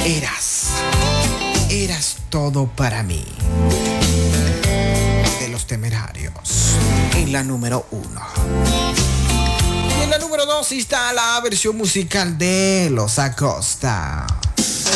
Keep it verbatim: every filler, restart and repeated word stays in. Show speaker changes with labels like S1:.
S1: Eras, eras todo para mí. De Los Temerarios. En la número uno. Y en la número dos está la versión musical de Los Acosta.